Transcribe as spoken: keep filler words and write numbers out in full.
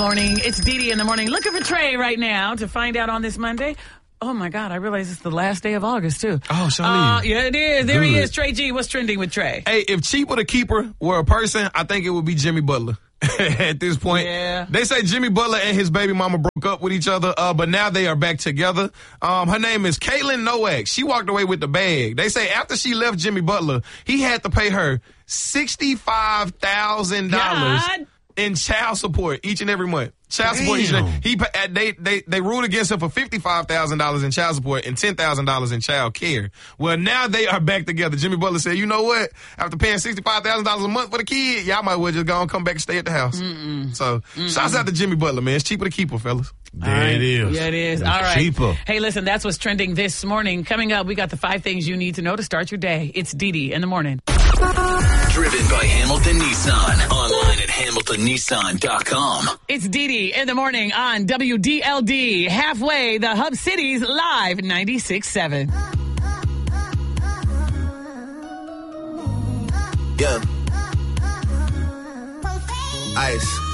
Morning. It's Dee Dee in the morning. Looking for Trey right now to find out on this Monday. Oh, my God. I realize it's the last day of August, too. Oh, Charlene. Uh, yeah, it is. There Good. he is. Trey G. What's trending with Trey? Hey, if Cheaper the Keeper were a person, I think it would be Jimmy Butler. At this point, Yeah. They say Jimmy Butler and his baby mama broke up with each other, uh, but now they are back together. Um, her name is Caitlin Nowak. She walked away with the bag. They say after she left Jimmy Butler, he had to pay her sixty-five thousand dollars God. in child support each and every month. Child support each and every, he pa- they they they ruled against her for fifty-five thousand dollars in child support and ten thousand dollars in child care. Well, now they are back together. Jimmy Butler said, "You know what? After paying sixty-five thousand dollars a month for the kid, y'all might well just go and come back and stay at the house." Mm-mm. So, Mm-mm. shouts out to Jimmy Butler, man. It's cheaper to keep her, fellas. There right. it is. Yeah, it is. It's All right. cheaper. Hey, listen, that's what's trending this morning. Coming up, we got the five things you need to know to start your day. It's Dee Dee in the morning. Driven by Hamilton Nissan. Online at hamilton nissan dot com. It's Dee Dee in the morning on W D L D. Halfway, the Hub Cities Live ninety-six point seven. Yeah. Ice.